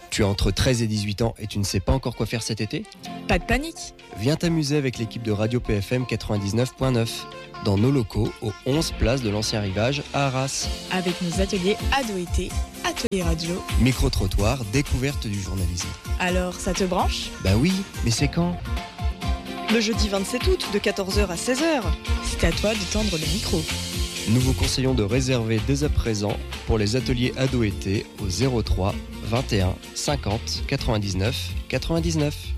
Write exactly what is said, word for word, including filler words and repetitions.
Tu as entre treize et dix-huit ans et tu ne sais pas encore quoi faire cet été ? Pas de panique. Viens t'amuser avec l'équipe de Radio P F M quatre-vingt-dix-neuf point neuf dans nos locaux au onze place de l'Ancien Rivage à Arras. Avec nos ateliers ado-été, ateliers radio, micro-trottoir, découverte du journalisme. Alors, ça te branche ? Bah oui, mais c'est quand ? Le jeudi vingt-sept août, de quatorze heures à seize heures. C'est à toi de tendre le micro. Nous vous conseillons de réserver dès à présent pour les ateliers ado-été au zéro trois vingt et un cinquante quatre-vingt-dix-neuf quatre-vingt-dix-neuf.